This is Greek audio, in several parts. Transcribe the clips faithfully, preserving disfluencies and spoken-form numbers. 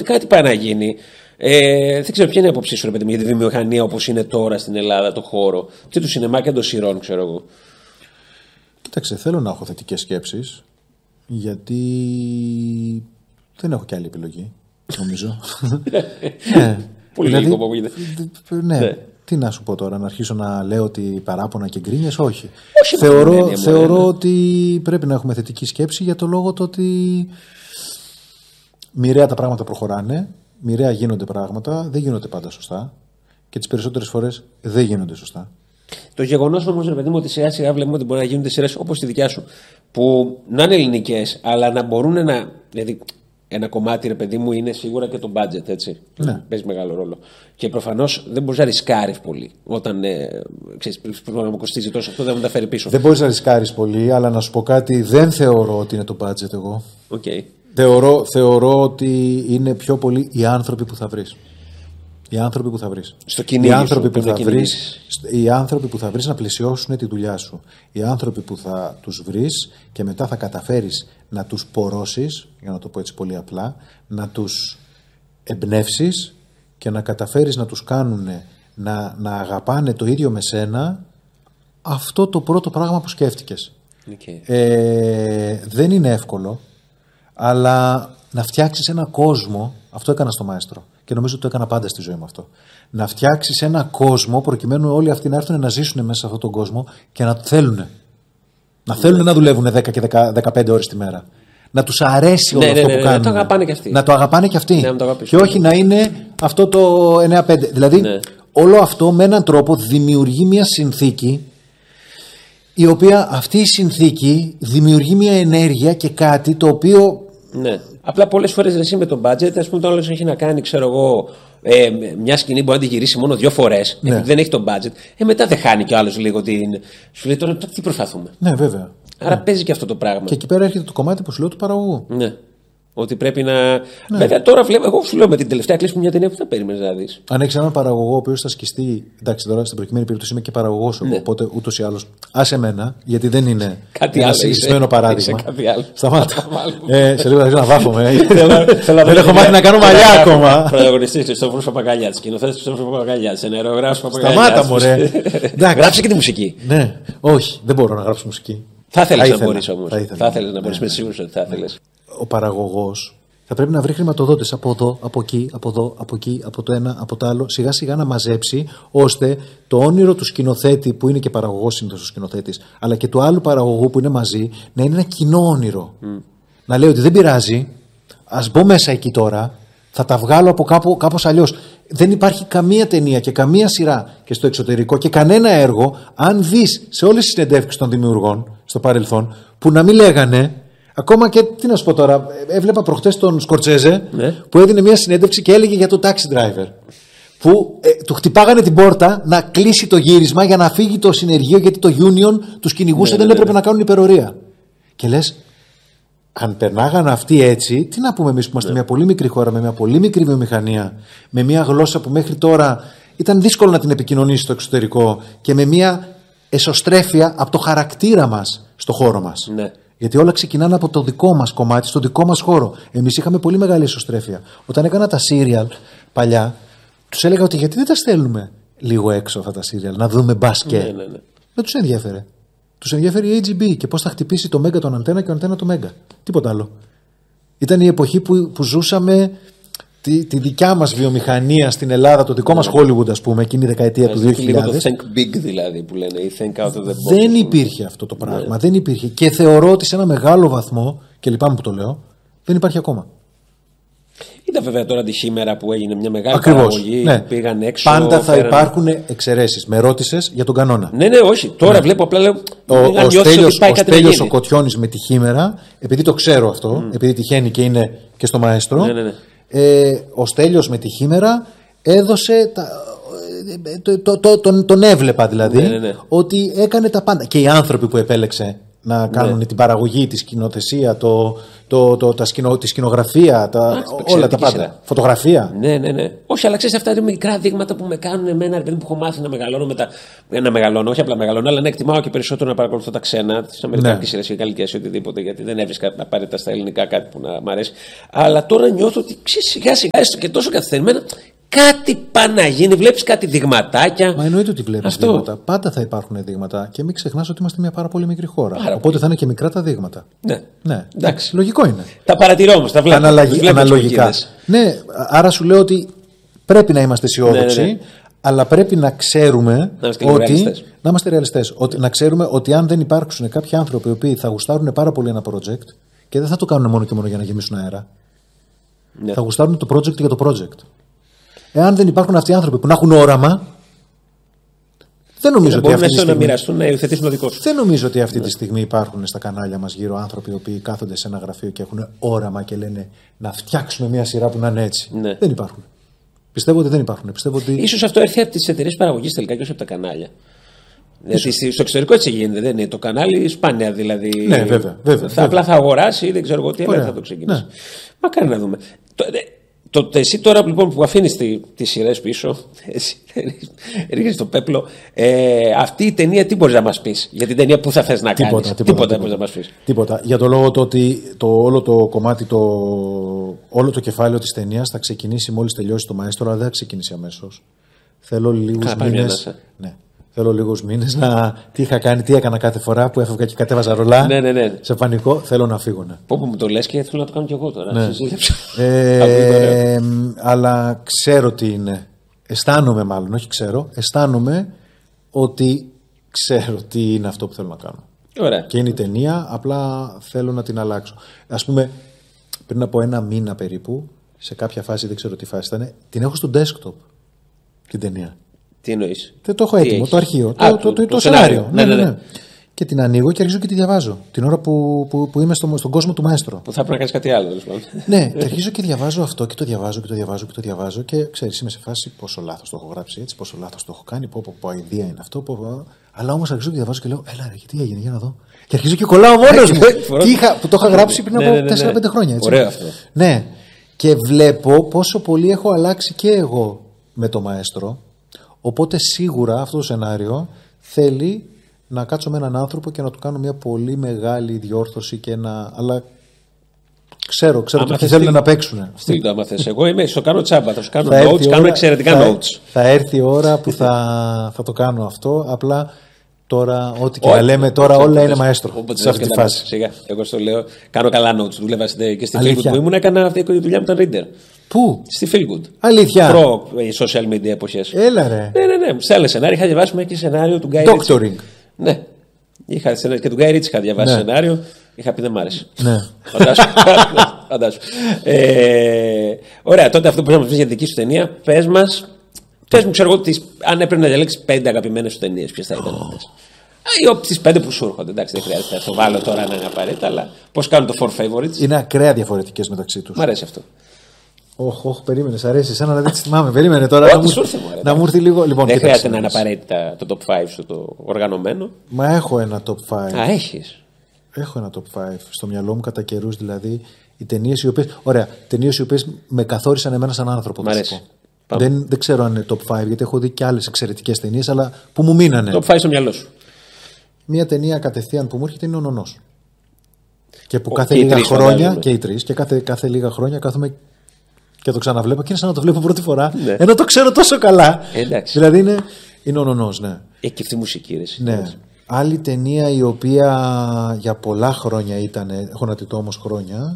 ότι κάτι πάει να γίνει. Ε, δεν ξέρω ποια είναι η άποψή σου, ρε παιδί μου, για τη βιομηχανία όπως είναι τώρα στην Ελλάδα, το χώρο. Τι του σινεμά και των σειρών, ξέρω εγώ. Κοίταξε, θέλω να έχω θετικές σκέψεις, γιατί δεν έχω κι άλλη επιλογή, νομίζω. Ναι. Πολύ δηλαδή, λίγο που γίνεται. Ναι. Ναι. Τι να σου πω τώρα, να αρχίσω να λέω ότι παράπονα και γκρίνιες, όχι. Όχι θεωρώ μόνοι, θεωρώ μόνοι. ότι πρέπει να έχουμε θετική σκέψη για το λόγο το ότι μοιραία τα πράγματα προχωράνε, μοιραία γίνονται πράγματα, δεν γίνονται πάντα σωστά και τις περισσότερες φορές δεν γίνονται σωστά. Το γεγονός όμως, ρε παιδί μου, ότι σιγά σιγά βλέπουμε ότι μπορεί να γίνονται σειρές όπως τη δικιά σου, που να είναι ελληνικές, αλλά να μπορούν να. Δηλαδή, ένα κομμάτι, ρε παιδί μου, είναι σίγουρα και το budget, έτσι. Ναι. Παίζει μεγάλο ρόλο. Και προφανώς δεν μπορεί να ρισκάρεις πολύ. Όταν ε, ξέρεις, πρέπει να μου κοστίζει τόσο αυτό, δεν μου τα φέρει πίσω. Δεν μπορείς να ρισκάρεις πολύ, αλλά να σου πω κάτι, δεν θεωρώ ότι είναι το budget εγώ. Okay. Θεωρώ, θεωρώ ότι είναι πιο πολύ οι άνθρωποι που θα βρεις. Οι άνθρωποι που θα βρεις. Στο κυνήγι οι άνθρωποι σου, που θα να βρεις, οι άνθρωποι που θα βρεις να πλαισιώσουν τη δουλειά σου. Οι άνθρωποι που θα τους βρεις και μετά θα καταφέρεις να τους πορώσεις, για να το πω έτσι πολύ απλά, να τους εμπνεύσεις και να καταφέρεις να τους κάνουν να, να αγαπάνε το ίδιο με σένα, αυτό το πρώτο πράγμα που σκέφτηκες. Okay. Ε, δεν είναι εύκολο, αλλά να φτιάξεις ένα κόσμο, αυτό έκανα στο Μαέστρο και νομίζω ότι το έκανα πάντα στη ζωή μου αυτό. Να φτιάξεις ένα κόσμο προκειμένου όλοι αυτοί να έρθουν να ζήσουν μέσα σε αυτόν τον κόσμο και να θέλουν. Να θέλουν να δουλεύουν δέκα και δεκαπέντε ώρες τη μέρα. Να τους αρέσει όλο ναι, αυτό ναι, ναι, που κάνουν. Να το αγαπάνε και αυτοί. Να το αγαπάνε και αυτοί. Ναι, να το και όχι να είναι αυτό το εννιά πέντε. Δηλαδή, ναι. όλο αυτό με έναν τρόπο δημιουργεί μια συνθήκη, η οποία αυτή η συνθήκη δημιουργεί μια ενέργεια και κάτι το οποίο. Ναι. Απλά πολλές φορές εσύ με τον budget, ας πούμε, το άλλο έχει να κάνει, ξέρω εγώ, ε, μια σκηνή μπορεί να τη γυρίσει μόνο δύο φορές, ναι. επειδή δεν έχει τον budget. Ε, μετά δεν χάνει κι ο άλλος λίγο την. Σου λέει τώρα τι προσπαθούμε. Ναι, βέβαια. Άρα ναι. παίζει και αυτό το πράγμα. Και εκεί πέρα έρχεται το κομμάτι που σου λέω του παραγωγού. Ναι. Ότι πρέπει να. Ναι. Βέβαια τώρα βλέπω, εγώ σου λέω με την τελευταία κλίση μου μια ταινία που θα περίμενες να δεις. Αν έχεις έναν παραγωγό ο οποίος θα σκιστεί. Εντάξει, τώρα στην προκειμένη περίπτωση είμαι και παραγωγός, ναι. οπότε ούτως ή άλλως. Άσε εμένα, γιατί δεν είναι κάτι ένα άλλο. συγκεκριμένο παράδειγμα. Κάτι άλλο. Σταμάτα. ε, σε λίγο θα αρχίσω να βάφομαι. Δεν έχω μάθει να κάνω μαλλιά ακόμα. Πρωταγωνιστής Χριστόφορος Παπαγκαλιάτης, σκηνοθέτης Χριστόφορος Παπαγκαλιάτης, ενεργογράφος Παπαγκαλιάτης. Σταμάτα, μωρέ. Γράψε και τη μουσική. Ναι, όχι, δεν μπορώ να γράψω μουσική. Θα ήθελες να μπορείς όμως. Θα ήθελες να μπορείς, ναι, είμαι σίγουρος ότι θα ήθελες. Ο παραγωγός θα πρέπει να βρει χρηματοδότες από εδώ, από εκεί, από εδώ, από εκεί, από το ένα, από το άλλο, σιγά σιγά να μαζέψει, ώστε το όνειρο του σκηνοθέτη, που είναι και παραγωγός συνήθως ο σκηνοθέτης, αλλά και του άλλου παραγωγού που είναι μαζί, να είναι ένα κοινό όνειρο. Mm. Να λέει ότι δεν πειράζει, ας μπω μέσα εκεί τώρα, θα τα βγάλω από κάπου, κάπως αλλιώς. Δεν υπάρχει καμία ταινία και καμία σειρά και στο εξωτερικό και κανένα έργο, αν δεις σε όλες τις συνεντεύξεις των δημιουργών στο παρελθόν, που να μην λέγανε. Ακόμα και, τι να σου πω τώρα, έβλεπα προχτές τον Σκορτσέζε, ναι, που έδινε μια συνέντευξη και έλεγε για το taxi driver. Που ε, του χτυπάγανε την πόρτα να κλείσει το γύρισμα για να φύγει το συνεργείο, γιατί το union τους κυνηγούσε, ναι, δεν ναι, έπρεπε ναι. να κάνουν υπερορία. Και λες, αν περνάγανε αυτοί έτσι, τι να πούμε εμείς που είμαστε ναι. μια πολύ μικρή χώρα, με μια πολύ μικρή βιομηχανία, με μια γλώσσα που μέχρι τώρα ήταν δύσκολο να την επικοινωνήσει στο εξωτερικό και με μια εσωστρέφεια από το χαρακτήρα μας στο χώρο μας. Ναι. Γιατί όλα ξεκινάνε από το δικό μας κομμάτι, στο δικό μας χώρο. Εμείς είχαμε πολύ μεγάλη εσωστρέφεια. Όταν έκανα τα serial παλιά, τους έλεγα ότι γιατί δεν τα στέλνουμε λίγο έξω αυτά τα serial, να δούμε μπάσκετ. Ναι, ναι, ναι. Δεν τους ενδιαφέρε. Τους ενδιαφέρει η έιτς τζι μπι και πώς θα χτυπήσει το Μέγκα τον αντένα και ο αντένα το Μέγκα. Τίποτα άλλο. Ήταν η εποχή που, που ζούσαμε τη, τη δικιά μας βιομηχανία στην Ελλάδα, το δικό μας Hollywood, ας πούμε, εκείνη η δεκαετία του δύο χιλιάδες. Λίγο το think big δηλαδή που λένε, ή think out of the box. Δεν υπήρχε αυτό το πράγμα. Ναι. Δεν υπήρχε. Και θεωρώ ότι σε ένα μεγάλο βαθμό, και λυπάμαι που το λέω, δεν υπάρχει ακόμα. Ήταν βέβαια τώρα τη σήμερα που έγινε μια μεγάλη Ακριβώς, παραγωγή, ναι. πήγαν έξω. Πάντα θα φέραν... υπάρχουν εξαιρέσεις. Με ρώτησες για τον κανόνα. Ναι, ναι, όχι. Τώρα ναι. βλέπω απλά λέω. Ο, ο Στέλιος, ο Στέλιος ο Κοτιώνης με τη Χήμερα, επειδή το ξέρω αυτό, mm. επειδή τυχαίνει και είναι και στο Μαέστρο, ναι, ναι, ναι. Ε, ο Στέλιος με τη Χήμερα έδωσε. Τα, το, το, το, τον, τον έβλεπα δηλαδή, ναι, ναι, ναι. ότι έκανε τα πάντα. Και οι άνθρωποι που επέλεξε να κάνουν ναι. την παραγωγή, τη σκηνοθεσία, το, το, το, τα σκηνο, τη σκηνογραφία, τα, Α, όλα τα πάντα. Σειρά. Φωτογραφία. Ναι, ναι, ναι. Όχι, αλλά ξέρεις, αυτά είναι μικρά δείγματα που με κάνουν εμένα, ρε παιδί που έχω μάθει να μεγαλώνω μετά. Να μεγαλώνω, όχι απλά μεγαλώνω, αλλά να εκτιμάω και περισσότερο να παρακολουθώ τα ξένα, τι αμερικάνικε σειρές ή γαλλικές ή οτιδήποτε, γιατί δεν έβρισκα απαραίτητα στα ελληνικά κάτι που να μ' αρέσει. Αλλά τώρα νιώθω ότι ξέρεις, σιγά σιγά έστω και τόσο καθυστερημένα. Κάτι πάει να γίνει, βλέπεις κάτι δειγματάκια. Μα εννοείται ότι βλέπεις δείγματα. Πάντα θα υπάρχουν δείγματα και μην ξεχνάς ότι είμαστε μια πάρα πολύ μικρή χώρα. Πάρα Οπότε πολύ. Θα είναι και μικρά τα δείγματα. Ναι. ναι. Εντάξει. Λογικό είναι. Τα παρατηρώ όμως, τα βλέπω. Αναλαγι... Αναλογικά. Ναι, άρα σου λέω ότι πρέπει να είμαστε αισιόδοξοι, ναι, ναι, ναι. αλλά πρέπει να ξέρουμε να είμαστε ότι. Ρεαλιστές. Να είμαστε ρεαλιστές. Ότι... Να ξέρουμε ότι αν δεν υπάρξουν κάποιοι άνθρωποι οι οποίοι θα γουστάρουν πάρα πολύ ένα project και δεν θα το κάνουν μόνο και μόνο για να γεμίσουν αέρα. Ναι. Θα γουστάρουν το project για το project. Εάν δεν υπάρχουν αυτοί οι άνθρωποι που να έχουν όραμα, δεν νομίζω ότι αυτή τη στιγμή. Να μοιραστούν, να υιοθετήσουν το δικό σου. Δεν νομίζω ότι αυτή τη στιγμή υπάρχουν στα κανάλια μας γύρω άνθρωποι οι οποίοι κάθονται σε ένα γραφείο και έχουν όραμα και λένε να φτιάξουμε μια σειρά που να είναι έτσι. Ναι. Δεν υπάρχουν. Πιστεύω ότι δεν υπάρχουν. Πιστεύω ότι... Ίσως αυτό έρθει από τις εταιρείες παραγωγής τελικά και όχι από τα κανάλια. Γιατί στο εξωτερικό έτσι γίνεται, δεν είναι. Το κανάλι σπάνια δηλαδή. Ναι, βέβαια. βέβαια, θα, βέβαια. Απλά θα αγοράσει ή δεν ξέρω εγώ τι, αλλά θα το ξεκινήσει. Ναι. Μακάρι να δούμε. Το, εσύ τώρα λοιπόν που αφήνεις τις τη σειρές πίσω, εσύ ρίχνεις το πέπλο, ε, αυτή η ταινία τι μπορείς να μας πεις για την ταινία που θα θες να τίποτα, κάνεις? Τίποτα, τίποτα, τίποτα, μπορείς να μας πεις. Τίποτα. Για το λόγο το ότι το, όλο το κομμάτι, το, όλο το κεφάλαιο της ταινίας θα ξεκινήσει μόλις τελειώσει το Μαέστρο, αλλά δεν θα ξεκινήσει αμέσως. Θέλω λίγους μήνες. Ναι. Θέλω λίγους μήνες να. Τι είχα κάνει, τι έκανα κάθε φορά που έφευγα και κατέβαζα ρολά. Ναι, ναι, ναι. Σε πανικό, θέλω να φύγω. Ναι. Πω που μου το λες και θέλω να το κάνω κι εγώ τώρα. Ναι. ε, αλλά ξέρω τι είναι. Αισθάνομαι μάλλον, όχι ξέρω. Αισθάνομαι ότι ξέρω τι είναι αυτό που θέλω να κάνω. Ωραία. Και είναι η ταινία, απλά θέλω να την αλλάξω. Ας πούμε, πριν από ένα μήνα περίπου, σε κάποια φάση, δεν ξέρω τι φάση ήταν, την έχω στο desktop την ταινία. Τι εννοείς? Δεν το έχω έτοιμο, έχεις? το αρχείο, Α, το, το, το, το, το σενάριο. Ναι, ναι, ναι, ναι. Και την ανοίγω και αρχίζω και τη διαβάζω. Την ώρα που, που, που είμαι στο, στον κόσμο του Μαέστρο. Που θα πρέπει να κάνεις κάτι άλλο, λοιπόν. Ναι, και αρχίζω και διαβάζω αυτό και το διαβάζω και το διαβάζω και το διαβάζω. Και ξέρεις, είμαι σε φάση πόσο λάθος το έχω γράψει έτσι, πόσο λάθος το έχω κάνει, πω, πω, ιδέα είναι αυτό. Πω, πω. Αλλά όμως αρχίζω και διαβάζω και λέω, έλα ρε, τι έγινε, για να δω. Και αρχίζω και κολλάω μόνος μου. είχα, που το είχα γράψει πριν από τέσσερα πέντε χρόνια. Έτσι. Ωραίο αυτό. Ναι, και βλέπω πόσο πολύ έχω αλλάξει και εγώ με το Μαέστρο. Οπότε σίγουρα αυτό το σενάριο θέλει να κάτσω με έναν άνθρωπο και να του κάνω μια πολύ μεγάλη διόρθωση και ένα. Αλλά ξέρω, ξέρω ότι θέλουν να παίξουν. Στείλ το άμα θες. Εγώ είμαι, στο κάνω τσάμπα, θα σου κάνω θα notes, κάνω εξαιρετικά θα, notes. Θα έρθει η ώρα που θα, θα το κάνω αυτό. Απλά τώρα, ό,τι και να λέμε, τώρα όλα είναι Μαέστρο. Σε αυτή τη φάση. Σιγά, εγώ στο λέω, κάνω καλά notes. Δούλευα και στη Feelgood που ήμουν, έκανα αυτή η δουλειά μου, ήταν reader. Πού? Στη Feelgood. Αλήθεια. Προ social media εποχές. Έλα ρε. Ναι, ναι, ναι. Σε άλλα σενάρια είχα διαβάσει και σενάριο του Guy Ritchie. Doctoring. Ναι. Είχα σενάριο, και του Guy Ritchie είχα διαβάσει ναι. σενάριο. Είχα πει δεν μ' άρεσε. Ναι. Φαντάσου. ε, ωραία, τότε αυτό που θα μας πεις για δική σου ταινία, πες μας. Πες μου, ξέρω εγώ, αν έπρεπε να διαλέξεις πέντε αγαπημένες σου ταινίες, ποιες θα ήταν αυτές? Ή από τις πέντε που σου έρχονται. Εντάξει, δεν χρειάζεται να το βάλω τώρα να είναι απαραίτητα, αλλά πώς κάνουν το four favorites. Είναι ακραία διαφορετικές μεταξύ τους. Μ' αρέσει αυτό. Όχι, όχι, περίμενε, αρέσει. Σαν να δεν τη θυμάμαι. Περίμενε τώρα να, μου, να μου έρθει λίγο. Λοιπόν, δεν χρειάζεται να είναι απαραίτητα το top πέντε σου το οργανωμένο. Μα έχω ένα top πέντε. Α, έχεις. Έχω ένα top πέντε στο μυαλό μου κατά καιρούς, δηλαδή οι ταινίες οι οποίες. Ωραία, ταινίες οι οποίες με καθόρισαν εμένα σαν άνθρωπο. Μ' αρέσει. Δεν, δεν ξέρω αν είναι top πέντε, γιατί έχω δει και άλλες εξαιρετικές ταινίες, αλλά που μου μείνανε. top πέντε στο μυαλό σου. Μία ταινία κατευθείαν που μου έρχεται είναι ο Νονός. Και που Ο, κάθε και λίγα τρεις, χρόνια. Και οι τρεις. Και κάθε, κάθε λίγα χρόνια κάθομαι και το ξαναβλέπω και είναι σαν να το βλέπω πρώτη φορά. Ναι. Ενώ το ξέρω τόσο καλά. Εντάξει. Δηλαδή είναι, είναι ο Νονός, ναι. Έχει και αυτή η μουσική, ρε. Ναι. Άλλη ταινία η οποία για πολλά χρόνια ήταν. Έχω να τη δω όμως χρόνια.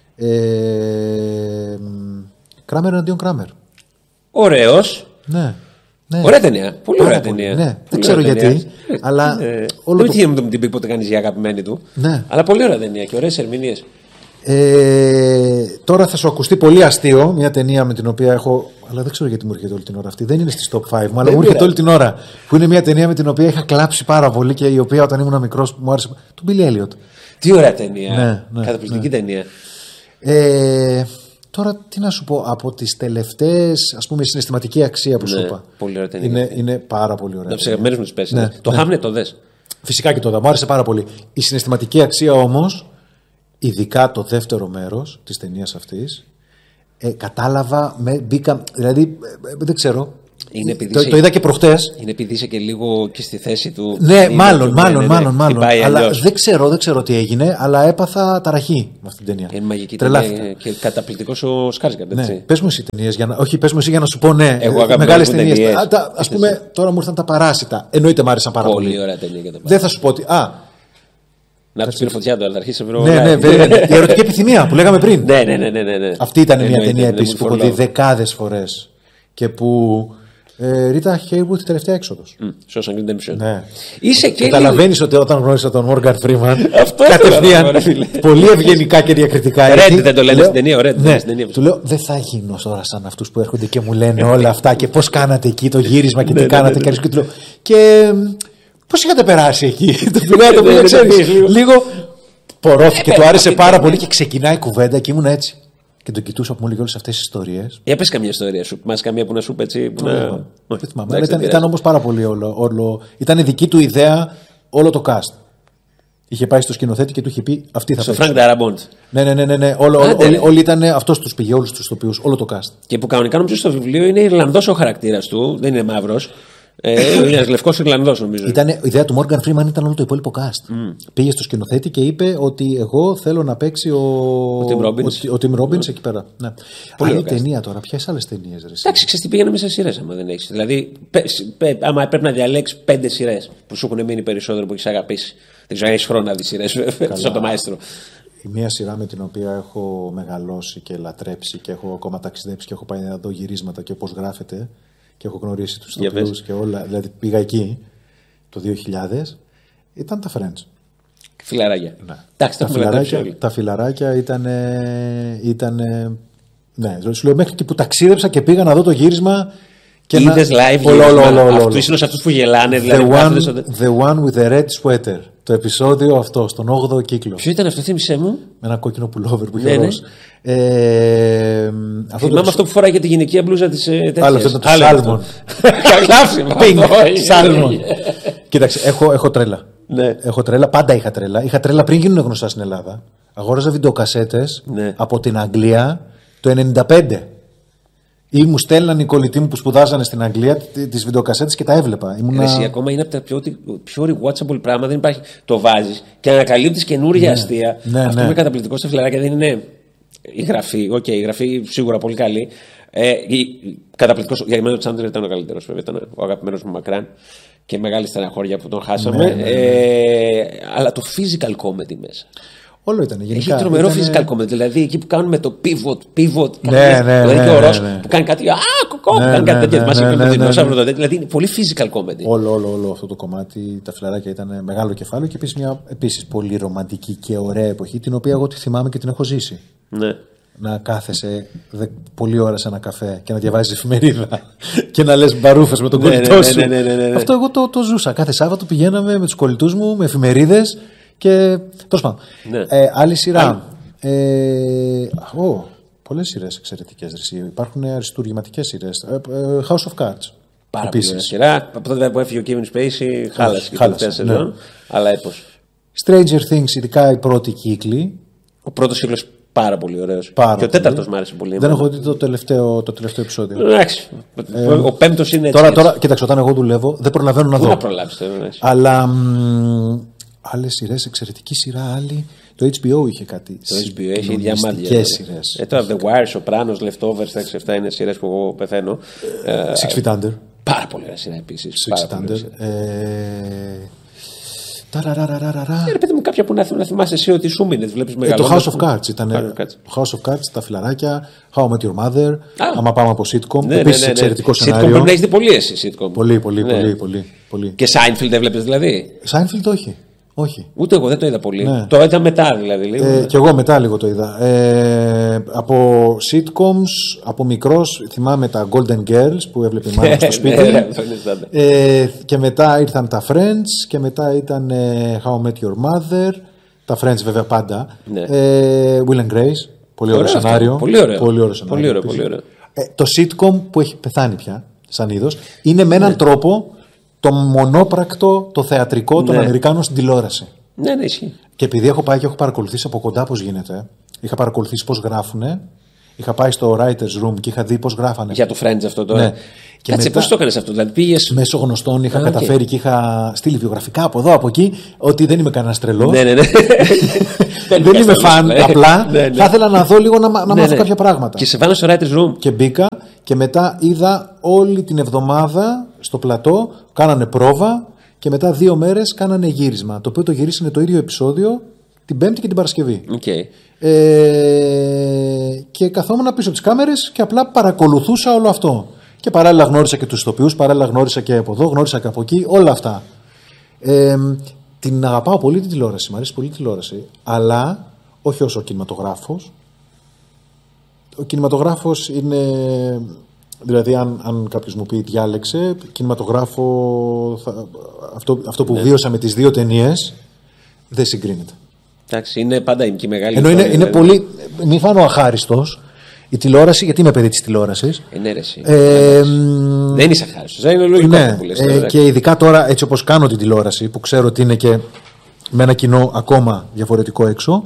Ε, Κράμερ εναντίον Κράμερ. Ωραίος. Ναι. Ναι. Ωραία ταινία. Πολύ ωραία ταινία. Ναι. Δεν ξέρω γιατί. Αλλά ε, όλο δεν το... μου την πει ποτέ κανείς για αγαπημένη του. Ναι. Αλλά πολύ ωραία ταινία και ωραίες ερμηνείες. Ε, τώρα θα σου ακουστεί πολύ αστείο μια ταινία με την οποία έχω. Αλλά δεν ξέρω γιατί μου έρχεται όλη την ώρα αυτή. Δεν είναι στη top πέντε μου, αλλά μου έρχεται όλη την ώρα. Που είναι μια ταινία με την οποία είχα κλάψει πάρα πολύ και η οποία όταν ήμουν μικρός μου άρεσε. Του Billy Elliot. Τι ωραία ταινία. Ναι, ναι, καταπληκτική ναι. ταινία. Ε, τώρα τι να σου πω. Από τις τελευταίες, ας πούμε, η συναισθηματική αξία που ναι, σου είπα. Πολύ ωραία ταινία. Είναι, είναι πάρα πολύ ωραία. Να ψεγμένες μου τις πέσεις. Ναι, το ναι. Hamlet το δες. Φυσικά και το είδα, μου άρεσε πάρα πολύ. Η συναισθηματική αξία όμως, ειδικά το δεύτερο μέρος της ταινίας αυτής, ε, κατάλαβα, με, μπήκα, δηλαδή ε, δεν ξέρω. Είναι το, είσαι, το είδα και προχτές. Είναι επειδή είσαι και λίγο και στη θέση του. Ναι, μάλλον, του, μάλλον, ναι, μάλλον, ναι, μάλλον. Αλλά δεν ξέρω, δεν ξέρω τι έγινε, αλλά έπαθα ταραχή με αυτήν την ταινία. Είναι μαγική ταινία και καταπληκτικός ο Σκάρσγκαρντ. Ναι. Πες μου εσύ ταινίες, για να, όχι πες μου εσύ για να σου πω ναι. Εγώ μεγάλες ταινίες. Ας πούμε, τώρα μου ήρθαν τα Παράσιτα. Εννοείται μ' άρεσαν πάρα πολύ. Πολύ ωραία ταινία για το Δεν θα σου πω ότι. Α, να του πήρε φωτιά του, αλλά θα αρχίσει να βρω. Ναι, ναι, βέβαια. Η ερωτική επιθυμία που λέγαμε πριν. Ναι, ναι, ναι, ναι, ναι. Αυτή ήταν μια ταινία επίσης που έχω δει δεκάδες φορές και που. Ε, Ρίτα Χέιουιτ, η τελευταία έξοδος. Shawshank Redemption. Ναι. Είσαι και. Καταλαβαίνεις ότι όταν γνώρισα τον Μόργαν Φρήμαν. Αυτό κατευθείαν. Πολύ ευγενικά και διακριτικά. Ρέντ δεν το λένε στην ταινία, ωραία. Ναι, του λέω δεν θα γίνω τώρα σαν αυτούς που έρχονται και μου λένε όλα αυτά και πώς κάνατε εκεί το γύρισμα και τι κάνατε. Και του λέω. Και πώς είχατε περάσει εκεί. Το πηγαίνατε που δεν ξέρεις. Λίγο πορώθηκε, του άρεσε πάρα πολύ και ξεκινάει η κουβέντα και ήμουν έτσι. Και τον κοιτούσα που μου έλεγε όλες αυτές τις ιστορίες. Για πες καμία ιστορία σου. Μας καμία που να σου πει έτσι. Που να... Δεν θυμάμαι. Ήταν, ήταν όμως πάρα πολύ όλο, όλο. Ήταν δική του ιδέα όλο το cast. Είχε πάει στο σκηνοθέτη και του είχε πει αυτή θα παίξει. Στο Frank Darabont. Ναι, ναι, ναι. ναι, ναι. Όλο, Άντε, όλοι, όλοι ήταν. Αυτός τους πήγε, όλους τους τοπίους, όλο το cast. Και που κανονικά νομίζω στο βιβλίο είναι Ιρλανδός ο χαρακτήρας του, δεν είναι μαύρος. Ε, είναι ένας λευκός Ιρλανδός νομίζω. Ήταν, η ιδέα του Morgan Freeman ήταν όλο το υπόλοιπο cast. Mm. Πήγε στο σκηνοθέτη και είπε ότι εγώ θέλω να παίξει ο, ο Tim Robbins, ο, ο Tim Robbins mm. εκεί πέρα. Ναι. Άλλη ταινία τώρα, ποιες άλλες ταινίες? Εντάξει, ξέρεις τι, πήγαινε σε σειρές άμα δεν έχεις. Δηλαδή, πε, πε, άμα πρέπει να διαλέξεις πέντε σειρές που σου έχουν μείνει περισσότερο που έχεις αγαπήσει. Δεν ξέρω αν έχεις χρόνο να δεις σειρές, σαν το Μαέστρο. Η μία σειρά με την οποία έχω μεγαλώσει και λατρέψει και έχω ακόμα ταξιδέψει και έχω πάει να δω γυρίσματα και πώς γράφεται. Και έχω γνωρίσει τους ηθοποιούς και όλα. Δηλαδή πήγα εκεί το δύο χιλιάδες. Ήταν τα Friends. Φιλαράκια. Ναι. Εντάξει, τα, φιλαράκια, τα φιλαράκια ήταν. ήταν ναι, σου λέω μέχρι και που ταξίδεψα και πήγα να δω το γύρισμα. Είδες να... live γύρισμα. Αυτούς είναι αυτούς που γελάνε. Δηλαδή, the, one, the one with the red sweater. Το επεισόδιο αυτό, στον όγδοο κύκλο. Ποιο ήταν αυτό, θύμισέ μου? Με ένα κόκκινο πουλόβερ που είχε ναι, ναι. Ε, αυτό Θυμάμαι το... αυτό που φοράει και τη γυναικεία μπλούζα της τέτοιας. Άλλο, αυτό ήταν το Σάλμον. Pink, Σάλμον. Κοίταξε, έχω, έχω τρέλα. Ναι. Έχω τρέλα, πάντα είχα τρέλα. Είχα τρέλα πριν γίνουν γνωστά στην Ελλάδα. Αγόραζα βιντεοκασέτες ναι. από την Αγγλία το ενενήντα πέντε. Ή μου στέλναν οι κολλητοί μου που σπουδάζανε στην Αγγλία τις βιντεοκασέτες και τα έβλεπα. Ήμουνα... Εσύ ακόμα είναι από τα πιο, πιο rewatchable πράγματα. Δεν υπάρχει. Το βάζεις και ανακαλύπτεις καινούργια ναι. αστεία. Ναι, αυτό ναι. είναι καταπληκτικό στα φιλαράκια. Δεν είναι η γραφή. Οκ, okay, η γραφή σίγουρα πολύ καλή. Ε, καταπληκτικός. Για μένα ο Τσάντλερ ήταν ο καλύτερος. Βέβαια ήταν ο αγαπημένος μου μακράν. Και μεγάλη στεναχώρια που τον χάσαμε. Ναι, ναι, ναι. Ε, αλλά το physical comedy μέσα. Όλο ήταν γενικά. Έχει τρομερό ήταν... physical comedy. Δηλαδή εκεί που κάνουμε το pivot, pivot. Ναι, ναι, δηλαδή ναι, και ο Ρος ναι, ναι. που κάνει κάτι. Α, κοκό, ναι, που κάνει ναι, κάτι τέτοιο. Ναι, Μας ναι, είπε ναι, με ναι, την ναι. Δηλαδή είναι πολύ physical comedy. Όλο, όλο, όλο αυτό το κομμάτι, τα φιλαράκια ήταν μεγάλο κεφάλαιο και επίσης μια επίσης πολύ ρομαντική και ωραία εποχή, την οποία εγώ τη θυμάμαι και την έχω ζήσει. Ναι. Να κάθεσαι δε, πολλή ώρα σε ένα καφέ και να διαβάζεις εφημερίδα και να λες μπαρούφες με τον ναι, κολλητό ναι, σου. Ναι, ναι, ναι, ναι, ναι. Αυτό εγώ το, το ζούσα. Κάθε Σάββατο πηγαίναμε με τους κολλητούς μου, με εφημερίδες και. Τέλος πάντων. Ναι. Ε, άλλη σειρά. Ε, oh, πολλές σειρές εξαιρετικές. Υπάρχουν αριστούργηματικές σειρές. Ε, ε, House of Cards. Πάρα πολύ ωραία σειρά. Από τότε που έφυγε ο Kevin Spacey, χάλασε και τελευταία σεζόν. Αλλά έπως. Stranger Things, ειδικά η πρώτη κύκλη. Ο πρώτος κύκλος πάρα πολύ ωραίος. Πάρα και ο τέταρτος μου άρεσε πολύ. Δεν έχω δει το τελευταίο, το τελευταίο επεισόδιο. Εντάξει. Ε, ο πέμπτος είναι έτσι. Τώρα, τώρα, κοίταξε, όταν εγώ δουλεύω, δεν προλαβαίνω να Πού δω. να προλάβεις, αλλά άλλες σειρές, εξαιρετική σειρά, άλλη. Το H B O είχε κάτι. Το H B O έχει διαμάντια. Σειρές. Ε, τώρα The Wire, Sopranos, Leftovers, έξι εφτά είναι σειρές που εγώ πεθαίνω. Six Feet Under. Πάρα πολύ ωραία σειρά επίσης. Six Feet Under. Ε, ρε παιδί μου, κάποια που να, να θυμάσαι εσύ ότι σου μείνε, βλέπεις μεγάλο. Ε, το House of Cards ήταν. House of Cards, τα φιλαράκια, How I Met Your Mother. Άμα πάμε από sitcom. Ναι, επίσης ναι, ναι, εξαιρετικό ναι. σενάριο. Sitcom πρέπει να έχεις δει πολύ εσύ sitcom. Πολύ, πολύ, ναι. πολύ, πολύ, πολύ. Και Seinfeld δεν βλέπεις δηλαδή? Seinfeld όχι. Όχι. Ούτε εγώ δεν το είδα πολύ. Ναι. Το είδα μετά δηλαδή. Λίγο. Ε, και εγώ μετά λίγο το είδα. Ε, από sitcoms, από μικρός θυμάμαι τα Golden Girls που έβλεπε η μάνα στο σπίτι. ε, και μετά ήρθαν τα Friends και μετά ήταν ε, How I Met Your Mother. Τα Friends βέβαια πάντα. Ναι. Ε, Will and Grace. Πολύ ωραίο σενάριο. Πολύ ωραίο. Πολύ ωραίο σενάριο. Πολύ ωραίο, πολύ ωραίο. Ε, το sitcom που έχει πεθάνει πια σαν είδος είναι με έναν ναι. τρόπο το μονόπρακτο, το θεατρικό των ναι. Αμερικάνων στην τηλεόραση. Ναι, ναι, ισχύει. Και επειδή έχω πάει και έχω παρακολουθήσει από κοντά πώς γίνεται, είχα παρακολουθήσει πώς γράφουνε, είχα πάει στο writer's room και είχα δει πώς γράφανε. Για το Friends αυτό τώρα. Ναι. Και κάτσε, πώς το έκανες αυτό, δηλαδή πήγες. Μέσω γνωστών είχα Α, καταφέρει okay. και είχα στείλει βιογραφικά από εδώ, από εκεί, ότι δεν είμαι κανένας τρελός. Ναι, ναι, ναι. Δεν είμαι φαν, απλά ναι, ναι. θα ήθελα να δω λίγο να, να ναι, μάθω ναι. κάποια πράγματα. Και σε βάλω στο writer's room. Και μπήκα και μετά είδα όλη την εβδομάδα στο πλατό, κάνανε πρόβα και μετά δύο μέρες κάνανε γύρισμα. Το οποίο το γυρίσανε το ίδιο επεισόδιο την Πέμπτη και την Παρασκευή. Okay. Ε, και καθόμουν πίσω από τις κάμερες και απλά παρακολουθούσα όλο αυτό. Και παράλληλα γνώρισα και τους ηθοποιούς, παράλληλα γνώρισα και από εδώ, γνώρισα και από εκεί, όλα αυτά. Ε, την αγαπάω πολύ την τηλεόραση, μου αρέσει πολύ η τηλεόραση, αλλά όχι όσο ο κινηματογράφος. Ο κινηματογράφος είναι, δηλαδή αν, αν κάποιος μου πει διάλεξε, κινηματογράφο, θα, αυτό, αυτό που ναι. βίωσα με τις δύο ταινίες δεν συγκρίνεται. Εντάξει, είναι πάντα και μεγάλη. Ενώ είναι, είναι πολύ, μη φάνω αχάριστος, η τηλεόραση, γιατί είμαι παιδί της τηλεόρασης. Ενέρεση. Ε, δεν είσαι αχάριστος, δεν είναι λογικό ναι, που λες. Ε, και ειδικά τώρα έτσι όπως κάνω την τηλεόραση, που ξέρω ότι είναι και με ένα κοινό ακόμα διαφορετικό έξω,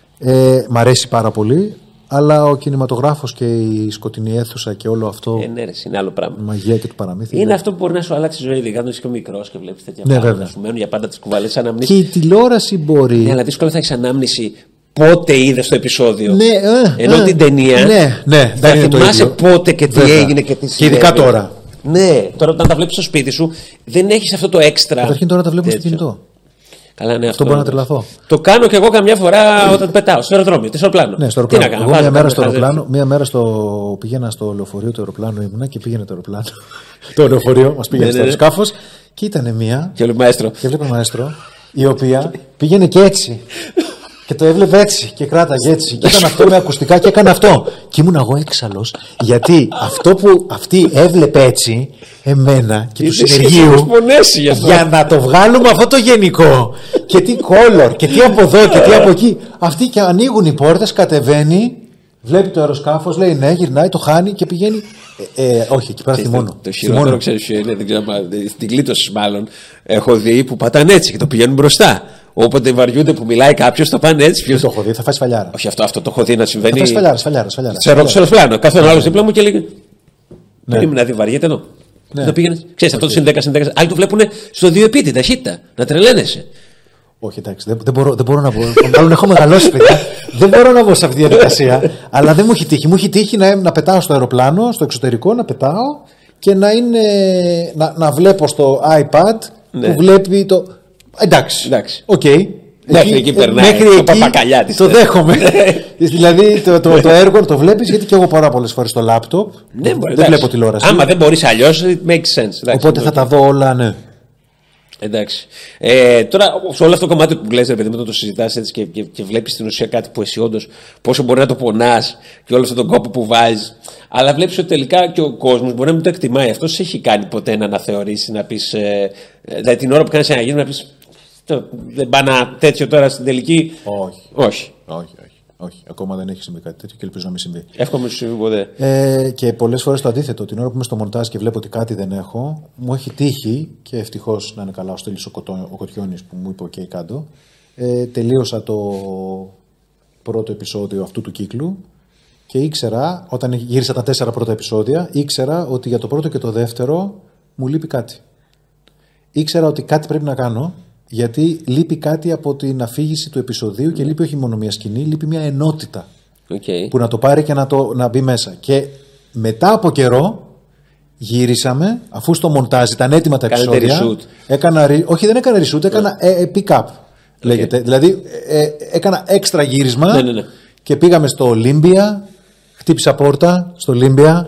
ε, μ' αρέσει πάρα πολύ. Αλλά ο κινηματογράφος και η σκοτεινή αίθουσα και όλο αυτό. Ε, ναι, ρε, είναι άλλο πράγμα. Η μαγεία και το παραμύθι. Είναι δε. Αυτό που μπορεί να σου αλλάξει τη ζωή, ειδικά όταν είσαι και μικρός και βλέπεις τέτοια ναι, πράγματα. Σου μένουν για πάντα τις κουβαλές αναμνήσεις. Και η τηλεόραση μπορεί. Ναι, αλλά δύσκολα θα έχεις ανάμνηση πότε είδες το επεισόδιο. Ναι, ε, ενώ ε, την ταινία. Ναι, ναι, θα θυμάσαι πότε και τι βέβαια. Έγινε και τι συνέβη. Και ειδικά τώρα. Ναι, τώρα όταν τα βλέπεις στο σπίτι σου δεν έχεις αυτό το έξτρα. Καταρχήν τώρα τα βλέπουμε στο κινητό. Καλά, ναι, αυτό, αυτό μπορεί να τρελαθώ. Το κάνω και εγώ καμιά φορά όταν πετάω στο αεροδρόμιο, στο αεροπλάνο. Ναι, στο αεροπλάνο. Τι να κάνω, εγώ μία μέρα στο αεροπλάνο, μία μέρα στο... πήγαινα στο λεωφορείο του αεροπλάνου ήμουνα και πήγαινε το αεροπλάνο. Το λεωφορείο μας πήγαινε στο σκάφος και ήταν μία. Και έβλεπε μαέστρο. Και έβλεπε μαέστρο, η οποία πήγαινε και έτσι. Και το έβλεπε έτσι και κράταγε έτσι. Και έκανε αυτό με ακουστικά και έκανε αυτό. Και ήμουν εγώ έξαλλος, γιατί αυτό που αυτή έβλεπε έτσι, εμένα και του συνεργείου, για να το βγάλουμε αυτό το γενικό. Και τι color, και τι από εδώ και τι από εκεί. Αυτοί και ανοίγουν οι πόρτες, κατεβαίνει, βλέπει το αεροσκάφος, λέει ναι, γυρνάει, το χάνει και πηγαίνει. Ε, ε, όχι, εκεί πέρα θυμώνω. Το χειρότερο, ξέρεις ποιο είναι, δεν ξέρω, στην κλήτωση μάλλον έχω δει που πατάνε έτσι και το πηγαίνουν μπροστά. Όποτε βαριούνται που μιλάει κάποιος, το πάνε έτσι. Ποιος το έχω δει, θα φάει σφαλιάρα. Όχι, αυτό, αυτό το έχω δει να συμβαίνει. Θα φάει σφαλιάρα, σφαλιάρα. σφαλιάρα. Σε αεροπλάνο. Κάθε ένα άλλο δίπλα μου και λέει. Περίμενα να δει, βαριέται εδώ. Ναι. Το πήγαινε. Ξέρεις, αυτό το συν δέκα συν δέκα. Άλλοι το βλέπουν στο δύο επί την ταχύτητα. Να τρελαίνεσαι. Όχι, εντάξει, δεν, δεν, μπορώ, δεν μπορώ να πω. Μάλλον έχω μεγαλώσει, παιδιά. Δεν μπορώ να μπω σε αυτή τη διαδικασία. Αλλά δεν μου έχει τύχει. Μου έχει τύχει να, να πετάω στο αεροπλάνο, στο εξωτερικό, να πετάω και να, είναι, να, να βλέπω στο iPad ναι. που βλέπει το. Εντάξει. Οκ. Okay. Μέχρι εκεί περνάει. Μέχρι το εκεί παπακαλιά της. Το δέχομαι. Δηλαδή το, το, το έργο το βλέπεις, γιατί και εγώ πάρα πολλές φορές στο λάπτοπ. Ναι, μπορεί, δεν βλέπω τηλεόραση. Άμα δεν μπορείς αλλιώς, it makes sense. Εντάξει, οπότε θα τα δω όλα, ναι. Εντάξει. Ε, τώρα, σε όλο αυτό το κομμάτι που λες, ρε παιδί μου, το συζητάς έτσι και, και, και βλέπεις στην ουσία κάτι που εσύ όντως πόσο μπορεί να το πονάς και όλο αυτόν τον κόπο που βάζεις. Αλλά βλέπεις ότι τελικά και ο κόσμος μπορεί να μην το εκτιμάει. Αυτό σε έχει κάνει ποτέ να αναθεωρήσει, να πεις. Ε, δηλαδή την ώρα που κάνεις ένα γύρισμα να πεις. Δεν πάει να τέτοιο τώρα στην τελική. Όχι. Όχι. Όχι, όχι. Όχι, ακόμα δεν έχει συμβεί κάτι τέτοιο και ελπίζω να μην συμβεί. Εύχομαι σου συμβεί ποτέ. Ε, και πολλές φορές το αντίθετο. Την ώρα που είμαι στο μοντάζ και βλέπω ότι κάτι δεν έχω, μου έχει τύχει και ευτυχώς να είναι καλά ο Στέλιος ο, Κοτώ, ο Κοτιώνης που μου είπε: OK, κάτω. Ε, τελείωσα το πρώτο επεισόδιο αυτού του κύκλου και ήξερα, όταν γύρισα τα τέσσερα πρώτα επεισόδια, ήξερα ότι για το πρώτο και το δεύτερο μου λείπει κάτι. Ήξερα ότι κάτι πρέπει να κάνω. Γιατί λείπει κάτι από την αφήγηση του επεισοδίου και λείπει όχι μόνο μια σκηνή, λείπει μια ενότητα okay. που να το πάρει και να, το, να μπει μέσα. Και μετά από καιρό γύρισαμε, αφού στο μοντάζ ήταν έτοιμα τα επεισόδια. Έκανα, όχι, δεν έκανα reshoot, έκανα yeah. ε, pick-up. Okay. Λέγεται. Δηλαδή ε, έκανα έξτρα γύρισμα ναι, ναι, ναι. και πήγαμε στο Ολύμπια. Χτύπησα πόρτα στο Ολύμπια.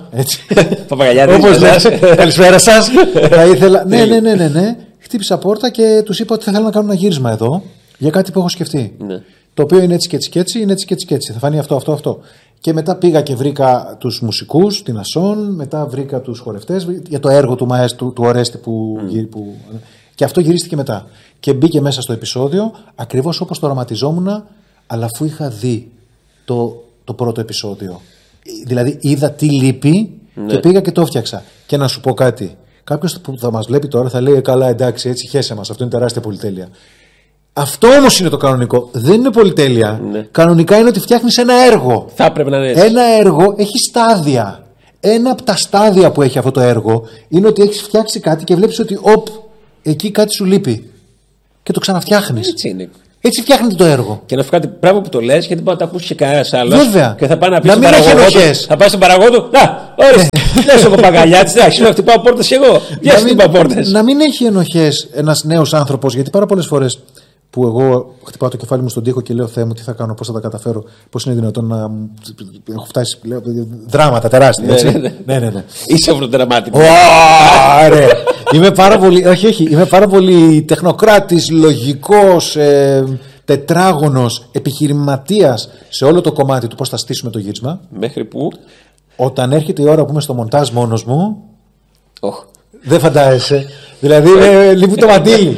Όπως λέτε. Καλησπέρα σας. Θα ήθελα. Ναι, ναι, ναι, ναι, ναι. Χτύπησα πόρτα και τους είπα ότι θα ήθελα να κάνω ένα γύρισμα εδώ για κάτι που έχω σκεφτεί. Ναι. Το οποίο είναι έτσι και έτσι και έτσι, είναι έτσι και έτσι και έτσι. Θα φανεί αυτό, αυτό, αυτό. Και μετά πήγα και βρήκα τους μουσικούς, την Ασόν, μετά βρήκα τους χορευτές για το έργο του Μαέστρου, του Ορέστη που, mm. που. Και αυτό γυρίστηκε μετά. Και μπήκε μέσα στο επεισόδιο ακριβώς όπως το οραματιζόμουν, αλλά αφού είχα δει το, το πρώτο επεισόδιο. Δηλαδή είδα τι λείπει ναι. και πήγα και το έφτιαξα. Και να σου πω κάτι. Κάποιος που θα μας βλέπει τώρα θα λέει: καλά, εντάξει, έτσι χέσε μας. Αυτό είναι τεράστια πολυτέλεια. Αυτό όμως είναι το κανονικό. Δεν είναι πολυτέλεια. Ναι. Κανονικά είναι ότι φτιάχνεις ένα έργο. Θα πρέπει να είναι έτσι. Ένα έργο έχει στάδια. Ένα από τα στάδια που έχει αυτό το έργο είναι ότι έχεις φτιάξει κάτι και βλέπεις ότι οπ, εκεί κάτι σου λείπει. Και το ξαναφτιάχνεις. Έτσι είναι. Έτσι φτιάχνετε το έργο. Και να σου κάτι πράγμα που το λες, γιατί μπορεί να το ακούσει και κανένα άλλο. Βέβαια. Και θα πάει να πει να στον μην έχει παραγωγό του. ενοχές. Θα πάει στον παραγωγό του. Να, ορίστε. Λες ο Παπαγαλιάτης, εντάξει, να χτυπάω πόρτες και εγώ. Για χτυπάω πόρτες. Να μην έχει ενοχές ένας νέος άνθρωπος, γιατί πάρα πολλές φορές που εγώ χτυπάω το κεφάλι μου στον τοίχο και λέω: Θεέ μου, τι θα κάνω, πώς θα τα καταφέρω, πώς είναι δυνατόν να. Έχω φτάσει. Λέω, δράματα τεράστια. Έτσι. Ναι, ναι, ναι, ναι, ναι. Είσαι οβροδραματικό. Ωραία. Είμαι πάρα πολύ. Όχι, όχι. Είμαι πάρα πολύ τεχνοκράτης, λογικός, ε, τετράγωνος, επιχειρηματίας σε όλο το κομμάτι του πώς θα στήσουμε το γύρισμα. Μέχρι που. Όταν έρχεται η ώρα που είμαι στο μοντάζ μόνος μου. Oh. Δεν φαντάζεσαι. Δηλαδή είναι λίγο το μαντίλι.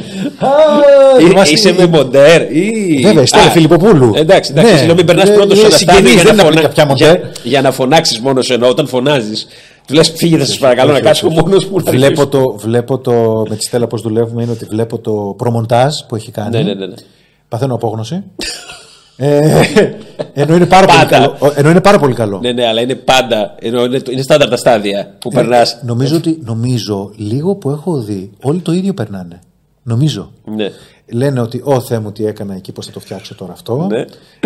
Είσαι με μοντέρ ή. Βέβαια, η Στέλλα Φιλιπποπούλου. Εντάξει, εντάξει. Λέω μην περνάς πρώτος στον αστάνη για να φωνάξεις μόνος ενώ όταν φωνάζεις. Του λες φύγετε σας παρακαλώ να κάτσω μόνος μου. Βλέπω το. Με τη Στέλλα πώς δουλεύουμε είναι ότι βλέπω το προμοντάζ που έχει κάνει. Ναι, ναι, ναι. Παθαίνω απόγνωση. ε, ενώ, είναι πάρα πολύ καλό, ενώ είναι πάρα πολύ καλό. Ναι, ναι, αλλά είναι πάντα. Ενώ είναι, είναι στάνταρ τα στάδια που ε, περνάς. Νομίζω ότι νομίζω λίγο που έχω δει όλοι το ίδιο περνάνε. Νομίζω. Ναι. Λένε ότι «Ω Θεέ μου, τι έκανα εκεί, πώς θα το φτιάξω τώρα αυτό». Ναι.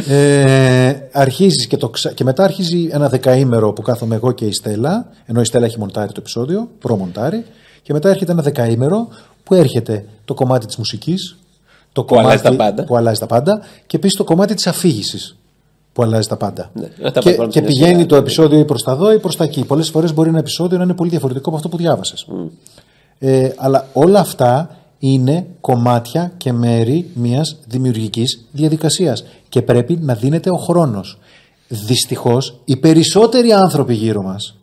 Ε, αρχίζεις και, το ξα... και μετά αρχίζει ένα δεκαήμερο που κάθομαι εγώ και η Στέλλα, ενώ η Στέλλα έχει μοντάρει το επεισόδιο, προμοντάρει, και μετά έρχεται ένα δεκαήμερο που έρχεται το κομμάτι της μουσικής, το που, κομμάτι αλλάζει τα πάντα. που αλλάζει τα πάντα και επίσης το κομμάτι της αφήγησης που αλλάζει τα πάντα. Ναι. Και, και πηγαίνει σειρά, το επεισόδιο ή προς τα εδώ ή προς τα εκεί. Πολλές φορές μπορεί ένα επεισόδιο να είναι πολύ διαφορετικό από αυτό που διάβασες. Mm. Ε, αλλά όλα αυτά είναι κομμάτια και μέρη μιας δημιουργικής διαδικασίας και πρέπει να δίνεται ο χρόνος. Δυστυχώς οι περισσότεροι άνθρωποι γύρω μας,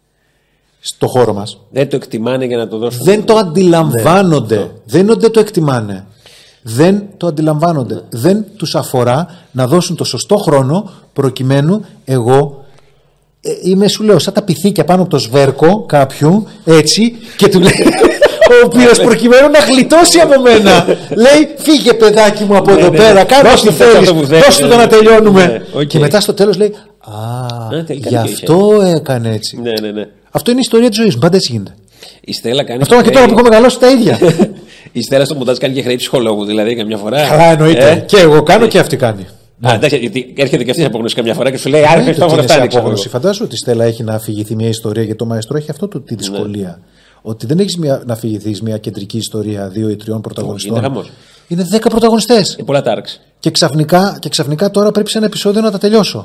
στο χώρο μας, δεν το εκτιμάνε για να το δώσουν. Δεν το αντιλαμβάνονται. Ναι, δεν, δεν το εκτιμάνε. Δεν το αντιλαμβάνονται. Ναι. Δεν τους αφορά να δώσουν το σωστό χρόνο προκειμένου εγώ ε, είμαι, σου λέω, σαν τα πυθίκια πάνω από το σβέρκο κάποιου, έτσι, και του λέει... ο οποίος προκειμένου να γλιτώσει από μένα λέει φύγε παιδάκι μου από εδώ πέρα, κάνε ό,τι θέλεις, δώσ' του το να τελειώνουμε. Και μετά στο τέλος λέει α, γι' αυτό έκανε έτσι. Αυτό είναι η ιστορία της ζωής μου, πάντα έτσι γίνεται. Αυτό και τώρα που έχω μεγαλώσει τα ίδια. Η Στέλλα στο μοντάζ κάνει και χρέη ψυχολόγου, δηλαδή καμιά φορά. Καλά, εννοείται. Και εγώ κάνω και αυτή κάνει. Α, εντάξει, γιατί έρχεται και αυτή απόγνωση καμιά φορά και σου λέει άρα αυτό θα φτάνει. Φαντάζομαι ότι η Στέλλα έχει να αφηγηθεί μια ιστορία, γιατί το μαέστρο έχει αυτό τη δυσκολία. Ότι δεν έχεις μια, να αφηγηθείς μια κεντρική ιστορία δύο ή τριών πρωταγωνιστών. Είναι χαμός. Είναι δέκα πρωταγωνιστές. Είναι πολλά τάρξ. Και ξαφνικά, και ξαφνικά τώρα πρέπει σε ένα επεισόδιο να τα τελειώσω.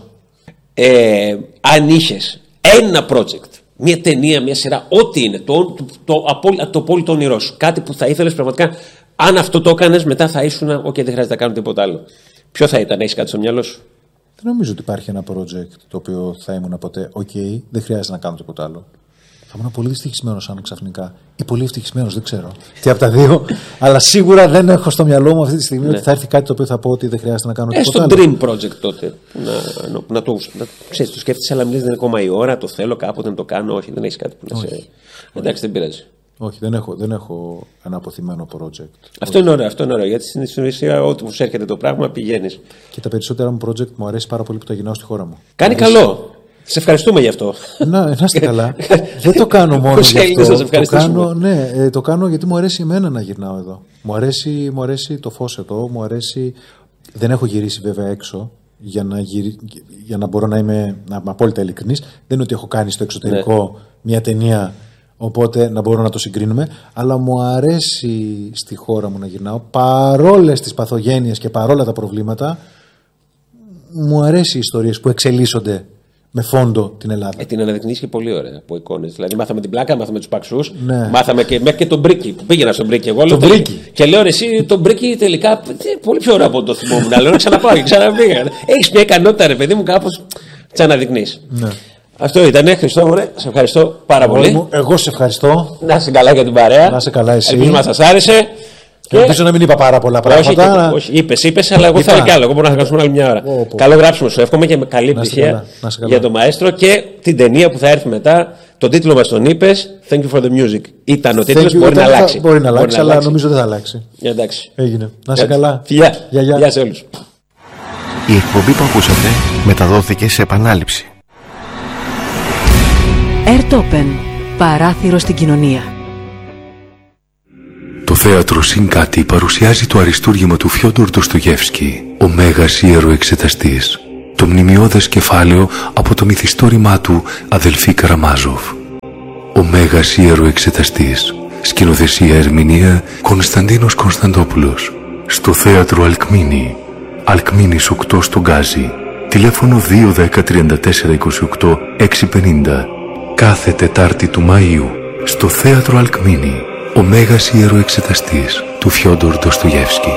Ε, αν είχες ένα project, μια ταινία, μια σειρά, ό,τι είναι, το, το, το, το, το απόλυτο όνειρό σου, κάτι που θα ήθελες πραγματικά, αν αυτό το έκανες, μετά θα ήσουν, οκ, okay, δεν χρειάζεται να κάνω τίποτα άλλο. Ποιο θα ήταν, έχεις κάτι στο μυαλό σου? Δεν νομίζω ότι υπάρχει ένα project το οποίο θα ήμουν ποτέ, οκ, okay, δεν χρειάζεται να κάνω τίποτα άλλο. Θα ήμουν πολύ δυστυχισμένος αν ξαφνικά. Ή πολύ ευτυχισμένος, δεν ξέρω. Τι από τα δύο. Αλλά σίγουρα δεν έχω στο μυαλό μου αυτή τη στιγμή, ναι, ότι θα έρθει κάτι το οποίο θα πω ότι δεν χρειάζεται να κάνω ε, τίποτα άλλο. Στο Dream Project τότε. Να, να, να το, να, ξέρεις, το σκέφτεσαι, αλλά μιλείς, δεν είναι ακόμα η ώρα, το θέλω κάποτε να το κάνω. Όχι, δεν έχεις κάτι που να σε. Εντάξει, δεν πειράζει. Όχι, δεν έχω, δεν έχω ένα αποθυμένο project. Αυτό είναι ωραίο, αυτό είναι ωραίο. Γιατί στην ουσία, ό,τι μου έρχεται το πράγμα, πηγαίνεις. Και τα περισσότερα μου project μου αρέσει πάρα πολύ που τα γυρνάω στη χώρα μου. Κάνει καλό. Σε ευχαριστούμε γι' αυτό. Να, να είστε καλά. Δεν το κάνω μόνο γι' αυτό. Το κάνω, ναι, ε, το κάνω γιατί μου αρέσει εμένα να γυρνάω εδώ. Μου αρέσει, μου αρέσει το φως εδώ, μου αρέσει. Δεν έχω γυρίσει βέβαια έξω για να, γυρι... για να μπορώ να είμαι, να είμαι απόλυτα ειλικρινής. Δεν είναι ότι έχω κάνει στο εξωτερικό, ναι, μια ταινία, οπότε να μπορώ να το συγκρίνουμε. Αλλά μου αρέσει στη χώρα μου να γυρνάω. Παρόλες τις παθογένειες και παρόλα τα προβλήματα, μου αρέσει οι ιστορίες που εξελίσσονται με φόντο την Ελλάδα. Ε, την αναδεικνύεις και πολύ ωραία από εικόνες. Δηλαδή, μάθαμε την πλάκα, μάθαμε τους παξούς, ναι, μάθαμε και, μέχρι και τον Μπρίκι που πήγαινα στον Μπρίκι. Εγώ τον Μπρίκι. Και λέω εσύ τον Μπρίκι τελικά πολύ πιο ωραίο από το θυμόμουν. Λέω να ξαναπάω και ξαναπήγα. Έχεις μια ικανότητα, ρε παιδί μου, κάπως τι αναδεικνύεις. Ναι. Αυτό ήτανε, Χριστόφορε. Σε ευχαριστώ πάρα πολύ. Εγώ σε ευχαριστώ. Να είσαι καλά για την παρέα. Να είσαι καλά εσύ. Ελπίζω να σας άρεσε. Και ελπίζω να μην είπα πάρα πολλά πράγματα. Όχι, όχι είπες, είπες, αλλά εγώ θέλω κι άλλο. Εγώ μπορώ να θα κάνουμε άλλη μια ώρα. Oh, oh. Καλό γράψιμο σου εύχομαι και με καλή επιτυχία για τον Μαέστρο και την ταινία που θα έρθει μετά. Τον τίτλο μας τον είπες, Thank you for the music. Ήταν ο τίτλος, μπορεί να αλλάξει. Μπορεί να αλλάξει, αλλά νομίζω δεν θα αλλάξει. Εντάξει. Έγινε. Να είσαι καλά. Φιλιά. Γεια σε όλους. Η εκπομπή που ακούσατε μεταδόθηκε σε επανάληψη. Airtopen. Παράθυρο στην κοινωνία. Το θέατρο Συνκάτι παρουσιάζει το αριστούργημα του Φιόντορ Ντοστογεύσκι, ο Μέγας Ιεροεξεταστής. Το μνημιώδες κεφάλαιο από το μυθιστόρημά του Αδελφοί Καραμάζοφ. Ο Μέγας Ιεροεξεταστής. Σκηνοθεσία ερμηνεία Κωνσταντίνος Κωνσταντόπουλος. Στο θέατρο Αλκμίνη. Αλκμίνης οκτώ στο Γκάζι. Τηλέφωνο δύο ένα μηδέν τρία τέσσερα είκοσι οκτώ έξι πενήντα. Κάθε Τετάρτη του Μαΐου. Στο θέατρο Αλκμίνη. Ο Μέγας Ιεροεξεταστής του Φιόντορ Ντοστογεύσκι.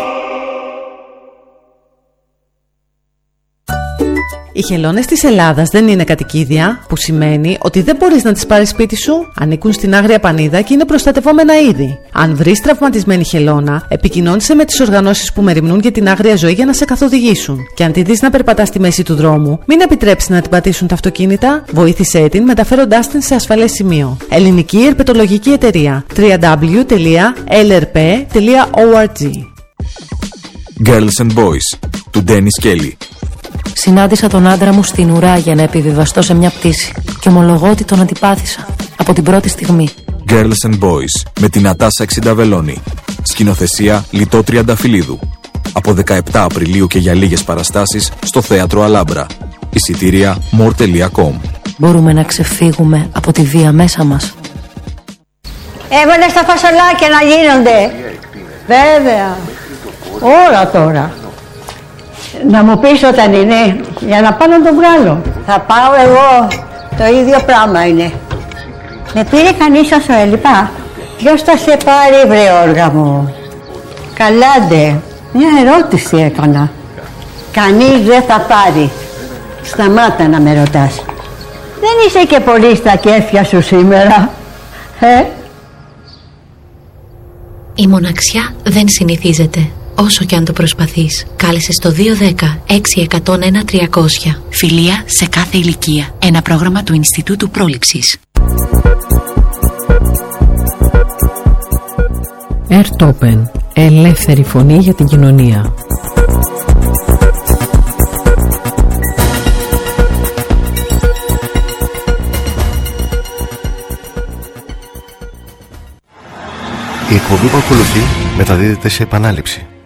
Οι χελώνες της Ελλάδας δεν είναι κατοικίδια, που σημαίνει ότι δεν μπορείς να τις πάρεις σπίτι σου. Ανήκουν στην Άγρια Πανίδα και είναι προστατευόμενα είδη. Αν βρεις τραυματισμένη χελώνα, επικοινώνησε με τις οργανώσεις που μεριμνούν για την άγρια ζωή για να σε καθοδηγήσουν. Και αν τη δεις να περπατά στη μέση του δρόμου, μην επιτρέψεις να την πατήσουν τα αυτοκίνητα, βοήθησέ την μεταφέροντάς την σε ασφαλές σημείο. Ελληνική Ερπετολογική Εταιρεία. double-u double-u double-u τελεία ελ αρ πι τελεία ο αρ τζι. Girls and Boys του Ντένις Κέλλη. Συνάντησα τον άντρα μου στην ουρά για να επιβιβαστώ σε μια πτήση και ομολογώ ότι τον αντιπάθησα από την πρώτη στιγμή. Girls and Boys με την Νατάσα Εξινταβελώνη. Σκηνοθεσία Λιτό Τριανταφυλλίδου. Από δεκαεπτά Απριλίου και για λίγες παραστάσεις στο θέατρο Αλάμπρα. Εισιτήρια more τελεία com. Μπορούμε να ξεφύγουμε από τη βία μέσα μας. Έβαλες τα φασολάκια να γίνονται. Βέβαια. Όλα τώρα. Να μου πεις όταν είναι, για να πάω να το βγάλω. Θα πάω εγώ, το ίδιο πράγμα είναι. Με πήρε κανείς όσο έλειπα. Ποιος θα σε πάρει, βρε όργα μου? Καλάντε, μια ερώτηση έκανα. Κανείς δεν θα πάρει. Σταμάτα να με ρωτάς. Δεν είσαι και πολύ στα κέφια σου σήμερα, ε? Η μοναξιά δεν συνηθίζεται. Όσο και αν το προσπαθείς, κάλεσε στο δύο ένα μηδέν έξι ένα μηδέν ένα τριακόσια. Φιλία σε κάθε ηλικία. Ένα πρόγραμμα του Ινστιτούτου Πρόληψης. Airtopen. Ελεύθερη φωνή για την κοινωνία. Η εκπομπή που ακολουθεί μεταδίδεται σε επανάληψη.